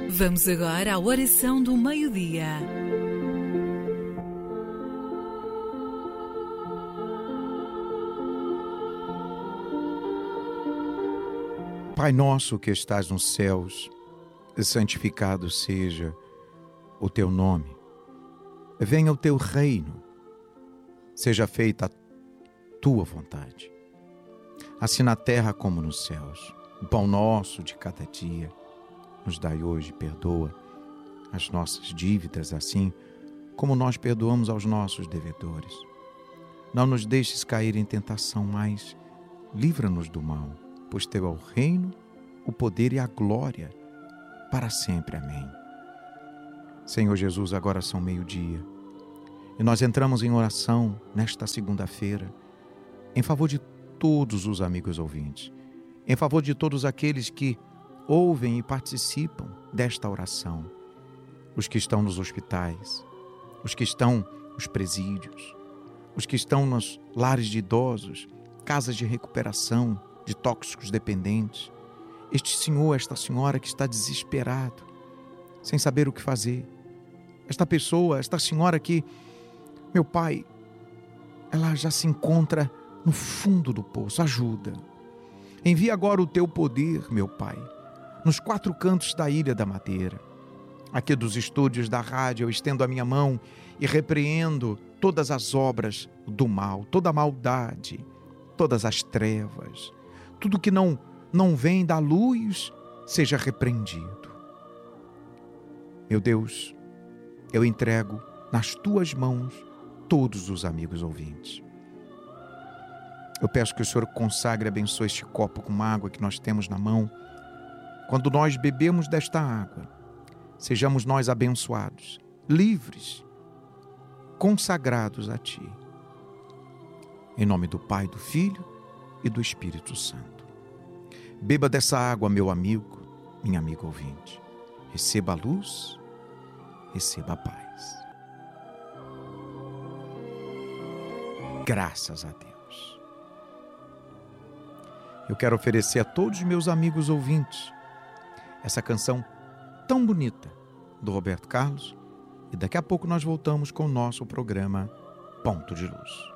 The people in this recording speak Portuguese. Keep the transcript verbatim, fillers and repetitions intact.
Vamos agora à oração do meio-dia. Pai nosso que estás nos céus, santificado seja o teu nome. Venha o teu reino, seja feita a tua vontade, assim na terra como nos céus. O pão nosso de cada dia nos dai hoje, perdoa as nossas dívidas, assim como nós perdoamos aos nossos devedores. Não nos deixes cair em tentação, mas livra-nos do mal, pois teu é o reino, o poder e a glória para sempre. Amém. Senhor Jesus, agora são meio-dia e nós entramos em oração nesta segunda-feira em favor de todos os amigos ouvintes, em favor de todos aqueles que ouvem e participam desta oração, os que estão nos hospitais, os que estão nos presídios, os que estão nos lares de idosos, casas de recuperação de tóxicos dependentes, este senhor, esta senhora que está desesperado, sem saber o que fazer, esta pessoa, esta senhora que, meu Pai, ela já se encontra no fundo do poço. Ajuda. Envia agora o teu poder, meu Pai, nos quatro cantos da Ilha da Madeira. Aqui dos estúdios da rádio eu estendo a minha mão e repreendo todas as obras do mal, toda a maldade, todas as trevas, tudo que não, não vem da luz seja repreendido. Meu Deus, eu entrego nas tuas mãos todos os amigos ouvintes. Eu peço que o Senhor consagre e abençoe este copo com água que nós temos na mão. Quando nós bebemos desta água, sejamos nós abençoados, livres, consagrados a Ti. Em nome do Pai, do Filho e do Espírito Santo. Beba dessa água, meu amigo, minha amiga ouvinte. Receba a luz, receba a paz. Graças a Deus. Eu quero oferecer a todos os meus amigos ouvintes essa canção tão bonita do Roberto Carlos e daqui a pouco nós voltamos com o nosso programa Ponto de Luz.